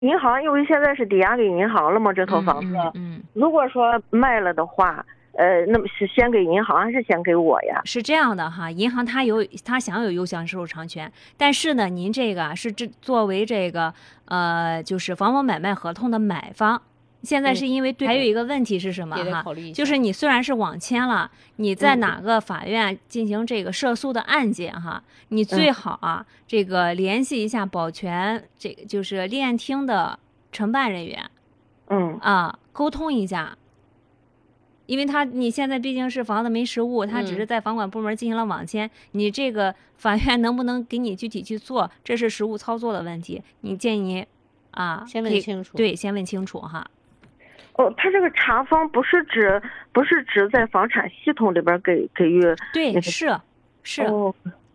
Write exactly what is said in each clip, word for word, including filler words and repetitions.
银行因为现在是抵押给银行了嘛，这套房子， 嗯嗯嗯， 如果说卖了的话，呃，那么是先给银行还是先给我呀？ 是这样的哈，银行它有它享有优先收偿权，但是呢，您这个是这作为这个呃，就是房屋买卖合同的买方。现在是因为对，还有一个问题是什么哈？就是你虽然是网签了，你在哪个法院进行这个涉诉的案件哈，你最好啊，这个联系一下保全这个就是立案厅的承办人员， 嗯啊，沟通一下。因为他你现在毕竟是房子没实物，他只是在房管部门进行了网签，你这个法院能不能给你具体去做，这是实物操作的问题。你建议啊， 先问清楚， 对，先问清楚哈。 哦，他这个查封不是指不是指在房产系统里边给给予、那个？ 对，是是。 哦，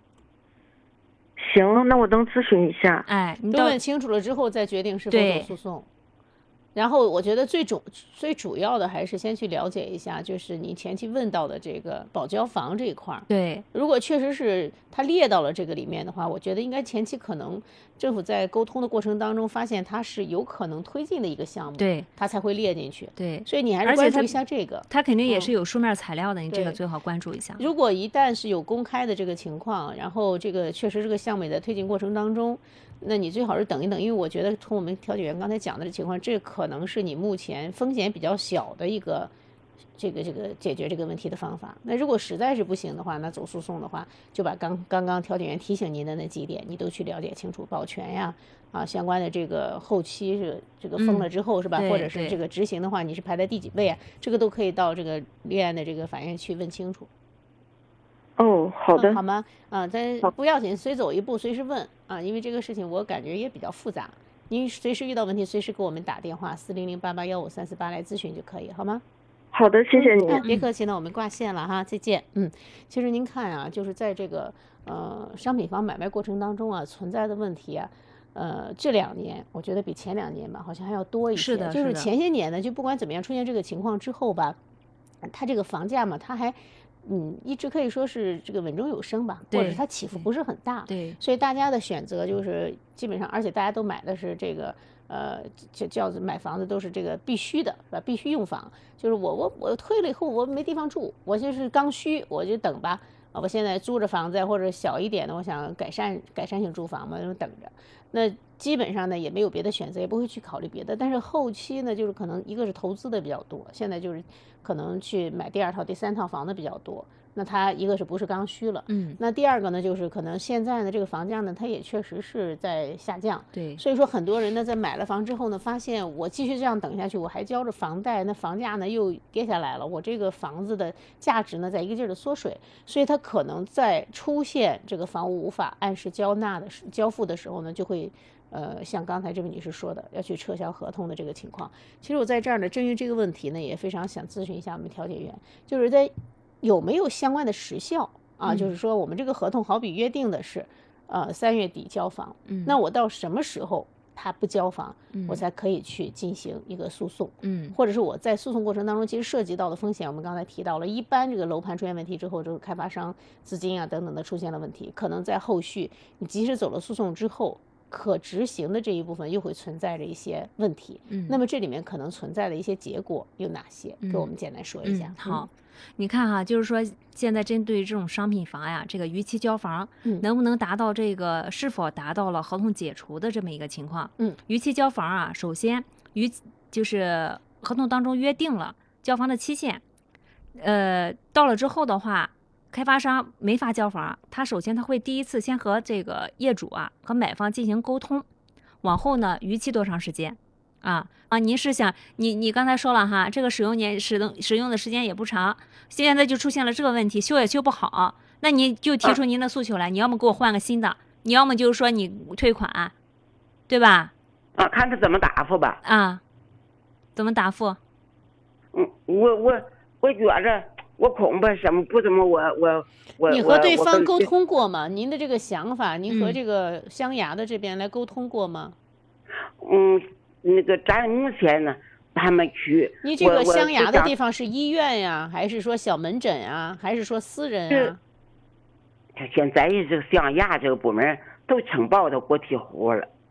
行，那我等咨询一下。 哎，你都问清楚了之后再决定是否走诉讼。然后我觉得最主最主要的还是先去了解一下，就是你前期问到的这个保交房这一块儿。 对， 如果确实是他列到了这个里面的话，我觉得应该前期可能政府在沟通的过程当中发现它是有可能推进的一个项目， 对， 它才会列进去。 对， 所以你还是关注一下这个。 它肯定也是有书面材料的， 嗯、 你这个最好关注一下。 如果一旦是有公开的这个情况，然后这个确实这个项目也在推进过程当中。那你最好是等一等，因为我觉得从我们调解员刚才讲的这情况，这可能是你目前风险比较小的一个这个这个解决这个问题的方法。那如果实在是不行的话，那走诉讼的话，就把刚刚刚调解员提醒您的那几点，你都去了解清楚，保全呀啊相关的这个后期这个这个封了之后、嗯、是吧？或者是这个执行的话，你是排在第几位啊？这个都可以到这个立案的这个法院去问清楚。 哦，好的、 嗯，好吗？啊，咱不要紧，随走一步，随时问啊，因为这个事情我感觉也比较复杂，您随时遇到问题，随时给我们打电话四零零八八幺五三四八来咨询就可以，好吗？ 好的，谢谢您。 嗯啊、别客气了，我们挂线了哈，再见。嗯，其实您看啊，就是在这个呃商品房买卖过程当中啊，存在的问题啊，呃，这两年我觉得比前两年吧，好像还要多一些。 是的， 就是前些年呢，就不管怎么样出现这个情况之后吧，它这个房价嘛，它还。嗯，一直可以说是这个稳中有升吧，或者是它起伏不是很大， 对， 所以大家的选择就是基本上，而且大家都买的是这个呃，叫叫买房子都是这个必须的，是吧？必须用房，就是我我我退了以后我没地方住，我就是刚需，我就等吧。啊，我现在租着房子或者小一点的，我想改善改善性住房嘛，就等着。那基本上呢也没有别的选择，也不会去考虑别的。但是后期呢，就是可能一个是投资的比较多，现在就是可能去买第二套、第三套房的比较多。那它一个是不是刚需了？ 嗯， 那第二个呢，就是可能现在呢这个房价呢，它也确实是在下降。 对， 所以说很多人呢在买了房之后呢，发现我继续这样等下去，我还交着房贷，那房价呢又跌下来了，我这个房子的价值呢在一个劲儿的缩水，所以它可能在出现这个房屋无法按时交纳的交付的时候呢，就会。呃，像刚才这位女士说的，要去撤销合同的这个情况，其实我在这儿呢，针于这个问题呢，也非常想咨询一下我们调解员，就是在有没有相关的时效啊？ 嗯、 就是说我们这个合同好比约定的是，呃，三月底交房， 嗯， 那我到什么时候他不交房， 嗯、 我才可以去进行一个诉讼， 嗯， 或者是我在诉讼过程当中，其实涉及到的风险，我们刚才提到了，一般这个楼盘出现问题之后，这个开发商资金啊等等的出现了问题，可能在后续你即使走了诉讼之后。可执行的这一部分又会存在着一些问题， 嗯， 那么这里面可能存在的一些结果有哪些？给我们简单说一下。 嗯、好，你看哈，就是说现在针对这种商品房呀，这个逾期交房， 嗯， 能不能达到这个是否达到了合同解除的这么一个情况？ 嗯， 逾期交房啊，首先逾就是合同当中约定了交房的期限，呃，到了之后的话。开发商没法交房，他首先他会第一次先和这个业主啊和买方进行沟通，往后呢逾期多长时间啊啊？您是想你你刚才说了哈，这个使用年使用使用的时间也不长，现在就出现了这个问题，修也修不好，那你就提出您的诉求来，你要么给我换个新的，你要么就是说你退款，对吧？ 啊，看他怎么答复吧。 啊，怎么答复？ 嗯，我我我觉着。我恐怕什么不怎么我我我你和对方沟通过吗？您的这个想法，您和这个湘雅的这边来沟通过吗？ 嗯，那个咱目前呢还没去。 你这个湘雅的地方是医院呀，还是说小门诊啊，还是说私人啊？ 他现在这个湘雅这个部门都承包到国体户了。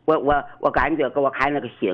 我我我感觉给我看那个星。